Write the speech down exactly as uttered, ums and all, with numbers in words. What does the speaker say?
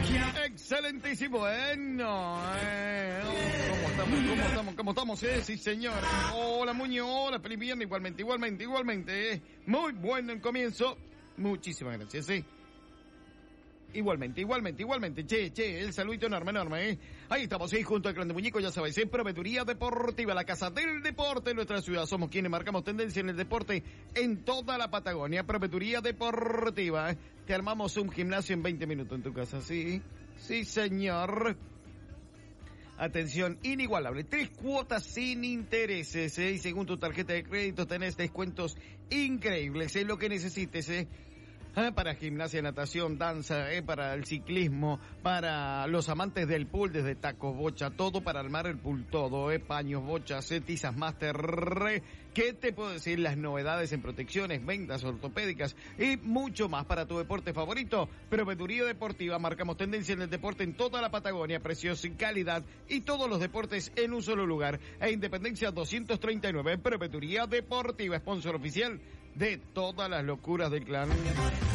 Excelentísimo, bueno. Eh, ¿Cómo estamos? ¿Cómo estamos? ¿Cómo estamos? Eh? Sí, señor. Hola, Muñoz. Hola, feliz viernes. Igualmente, igualmente, igualmente. Eh. Muy bueno el comienzo. Muchísimas gracias, sí. Igualmente, igualmente, igualmente. Che, che, el saludito enorme, enorme, ¿eh? Ahí estamos, ahí junto al Grande Muñeco, ya sabéis, ¿eh? Proveeduría Deportiva, la casa del deporte en nuestra ciudad. Somos quienes marcamos tendencia en el deporte en toda la Patagonia. Proveeduría Deportiva, ¿eh? Te armamos un gimnasio en veinte minutos en tu casa, ¿sí? Sí, señor. Atención, inigualable. Tres cuotas sin intereses, ¿eh? Y según tu tarjeta de crédito tenés descuentos increíbles, ¿eh? Lo que necesites, ¿eh? Eh, para gimnasia, natación, danza, eh, para el ciclismo, para los amantes del pool, desde tacos, bocha, todo para armar el pool, todo, eh, paños, bochas, eh, tizas master, eh, ¿qué te puedo decir? Las novedades en protecciones, vendas ortopédicas y mucho más para tu deporte favorito. Proveeduría Deportiva, marcamos tendencia en el deporte en toda la Patagonia, precios y calidad y todos los deportes en un solo lugar. E Independencia doscientos treinta y nueve, Proveeduría Deportiva, sponsor oficial de todas las locuras del clan.